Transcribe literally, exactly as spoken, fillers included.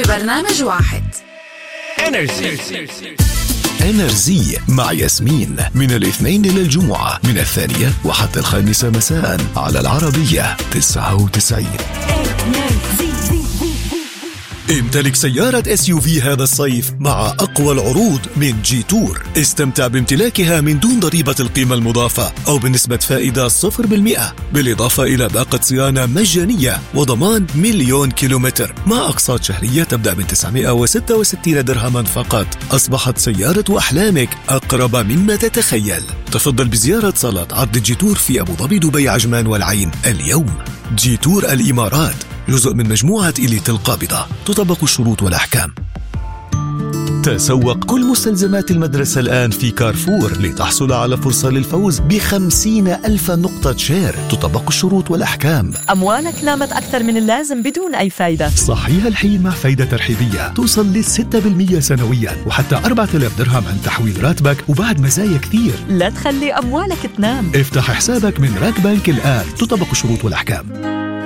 ببرنامج واحد. إنرجي إنرجي مع ياسمين من الاثنين إلى الجمعة من الثانية وحتى الخامسة مساء على العربية تسعة وتسعين. امتلك سيارة إس يو في هذا الصيف مع أقوى العروض من جي تور. استمتع بامتلاكها من دون ضريبة القيمة المضافة أو بنسبة فائدة صفر بالمئة، بالإضافة إلى باقة صيانة مجانية وضمان مليون كيلومتر مع أقساط شهرية تبدأ من تسعمائة وستة وستين درهما فقط. أصبحت سيارة أحلامك أقرب مما تتخيل. تفضل بزيارة صالات عرض جي تور في أبو ظبي، دبي، عجمان والعين اليوم. جي تور الإمارات جزء من مجموعة إليت القابضة. تطبق الشروط والأحكام. تسوق كل مستلزمات المدرسة الآن في كارفور لتحصل على فرصة للفوز بخمسين ألف نقطة شير. تطبق الشروط والأحكام. أموالك نامت أكثر من اللازم بدون أي فايدة. صحيح الحين مع فايدة ترحيبية توصل للستة بالمية سنويا وحتى أربعة آلاف درهم عن تحويل راتبك وبعد مزايا كثير. لا تخلي أموالك تنام. افتح حسابك من راك بانك الآن. تطبق الشروط والأحكام.